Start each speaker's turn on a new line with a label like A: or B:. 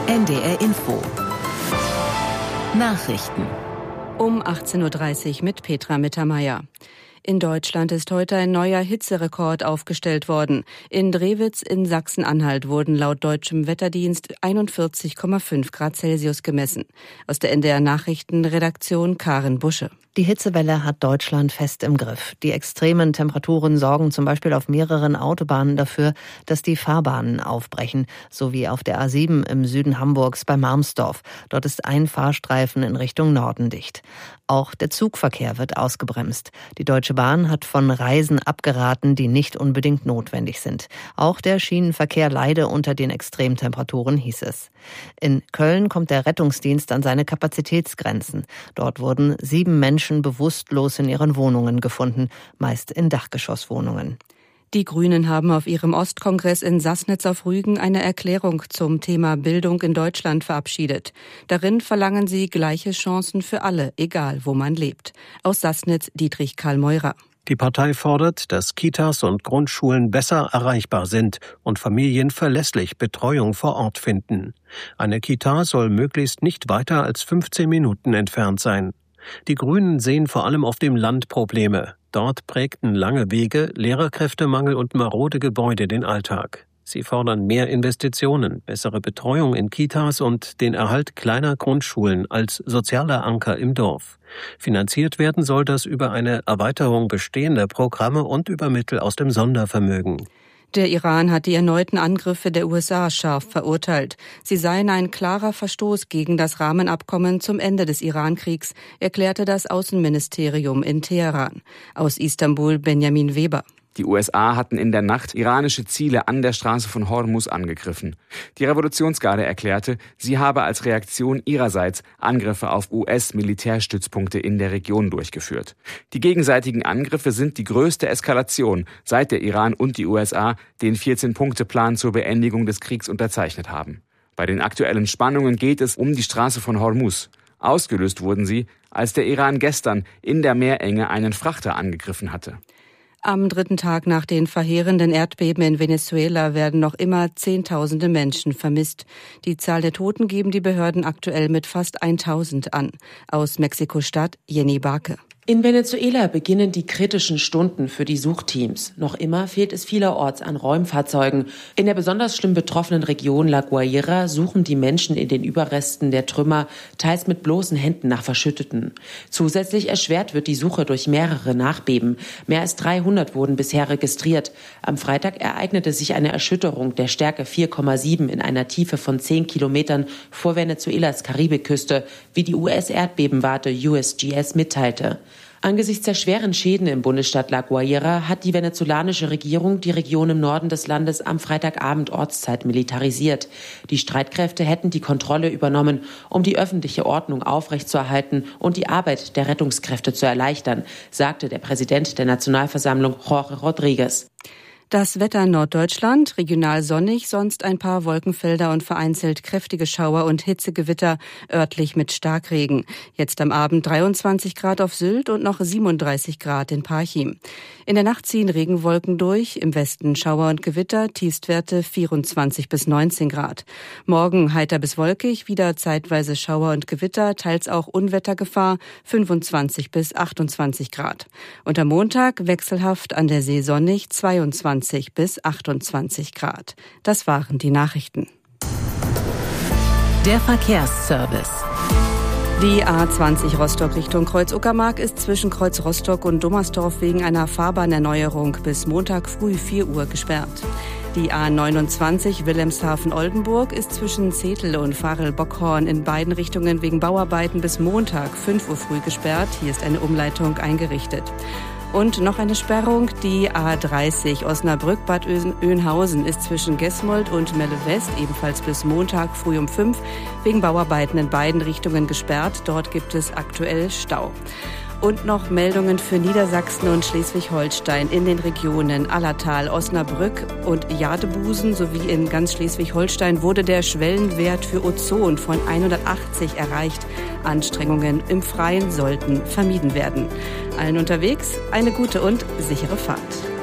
A: NDR Info. Nachrichten.
B: Um 18.30 Uhr mit Petra Mittermeier. In Deutschland ist heute ein neuer Hitzerekord aufgestellt worden. In Drewitz in Sachsen-Anhalt wurden laut deutschem Wetterdienst 41,5 Grad Celsius gemessen. Aus der NDR Nachrichtenredaktion Karin Busche.
C: Die Hitzewelle hat Deutschland fest im Griff. Die extremen Temperaturen sorgen zum Beispiel auf mehreren Autobahnen dafür, dass die Fahrbahnen aufbrechen, sowie auf der A7 im Süden Hamburgs bei Marmsdorf. Dort ist ein Fahrstreifen in Richtung Norden dicht. Auch der Zugverkehr wird ausgebremst. Die Deutsche Bahn hat von Reisen abgeraten, die nicht unbedingt notwendig sind. Auch der Schienenverkehr leide unter den Extremtemperaturen, hieß es. In Köln kommt der Rettungsdienst an seine Kapazitätsgrenzen. Dort wurden 7 Menschen bewusstlos in ihren Wohnungen gefunden, meist in Dachgeschosswohnungen.
B: Die Grünen haben auf ihrem Ostkongress in Sassnitz auf Rügen eine Erklärung zum Thema Bildung in Deutschland verabschiedet. Darin verlangen sie gleiche Chancen für alle, egal wo man lebt. Aus Sassnitz Dietrich Karl Meurer.
D: Die Partei fordert, dass Kitas und Grundschulen besser erreichbar sind und Familien verlässlich Betreuung vor Ort finden. Eine Kita soll möglichst nicht weiter als 15 Minuten entfernt sein. Die Grünen sehen vor allem auf dem Land Probleme. Dort prägten lange Wege, Lehrerkräftemangel und marode Gebäude den Alltag. Sie fordern mehr Investitionen, bessere Betreuung in Kitas und den Erhalt kleiner Grundschulen als sozialer Anker im Dorf. Finanziert werden soll das über eine Erweiterung bestehender Programme und über Mittel aus dem Sondervermögen.
B: Der Iran hat die erneuten Angriffe der USA scharf verurteilt. Sie seien ein klarer Verstoß gegen das Rahmenabkommen zum Ende des Irankriegs, erklärte das Außenministerium in Teheran. Aus Istanbul Benjamin Weber.
E: Die USA hatten in der Nacht iranische Ziele an der Straße von Hormuz angegriffen. Die Revolutionsgarde erklärte, sie habe als Reaktion ihrerseits Angriffe auf US-Militärstützpunkte in der Region durchgeführt. Die gegenseitigen Angriffe sind die größte Eskalation, seit der Iran und die USA den 14-Punkte-Plan zur Beendigung des Kriegs unterzeichnet haben. Bei den aktuellen Spannungen geht es um die Straße von Hormuz. Ausgelöst wurden sie, als der Iran gestern in der Meerenge einen Frachter angegriffen hatte.
B: Am 3. Tag nach den verheerenden Erdbeben in Venezuela werden noch immer Zehntausende Menschen vermisst. Die Zahl der Toten geben die Behörden aktuell mit fast 1000 an. Aus Mexiko-Stadt Jenny Barke.
F: In Venezuela beginnen die kritischen Stunden für die Suchteams. Noch immer fehlt es vielerorts an Räumfahrzeugen. In der besonders schlimm betroffenen Region La Guaira suchen die Menschen in den Überresten der Trümmer, teils mit bloßen Händen nach Verschütteten. Zusätzlich erschwert wird die Suche durch mehrere Nachbeben. Mehr als 300 wurden bisher registriert. Am Freitag ereignete sich eine Erschütterung der Stärke 4,7 in einer Tiefe von 10 Kilometern vor Venezuelas Karibikküste, wie die US-Erdbebenwarte USGS mitteilte. Angesichts der schweren Schäden im Bundesstaat La Guaira hat die venezolanische Regierung die Region im Norden des Landes am Freitagabend Ortszeit militarisiert. Die Streitkräfte hätten die Kontrolle übernommen, um die öffentliche Ordnung aufrechtzuerhalten und die Arbeit der Rettungskräfte zu erleichtern, sagte der Präsident der Nationalversammlung Jorge Rodriguez.
B: Das Wetter in Norddeutschland, regional sonnig, sonst ein paar Wolkenfelder und vereinzelt kräftige Schauer und Hitzegewitter, örtlich mit Starkregen. Jetzt am Abend 23 Grad auf Sylt und noch 37 Grad in Parchim. In der Nacht ziehen Regenwolken durch, im Westen Schauer und Gewitter, Tiefstwerte 24 bis 19 Grad. Morgen heiter bis wolkig, wieder zeitweise Schauer und Gewitter, teils auch Unwettergefahr, 25 bis 28 Grad. Und am Montag wechselhaft an der See sonnig, 22 bis 28 Grad. Das waren die Nachrichten.
A: Der Verkehrsservice.
B: Die A20 Rostock Richtung Kreuz-Uckermark ist zwischen Kreuz Rostock und Dummersdorf wegen einer Fahrbahnerneuerung bis Montag früh 4 Uhr gesperrt. Die A29 Wilhelmshaven-Oldenburg ist zwischen Zetel und Varel-Bockhorn in beiden Richtungen wegen Bauarbeiten bis Montag 5 Uhr früh gesperrt. Hier ist eine Umleitung eingerichtet. Und noch eine Sperrung, die A30 Osnabrück-Bad Oeynhausen ist zwischen Gesmold und Melle West ebenfalls bis Montag früh um 5 wegen Bauarbeiten in beiden Richtungen gesperrt. Dort gibt es aktuell Stau. Und noch Meldungen für Niedersachsen und Schleswig-Holstein in den Regionen Allertal, Osnabrück und Jadebusen sowie in ganz Schleswig-Holstein wurde der Schwellenwert für Ozon von 180 erreicht. Anstrengungen im Freien sollten vermieden werden. Allen unterwegs eine gute und sichere Fahrt.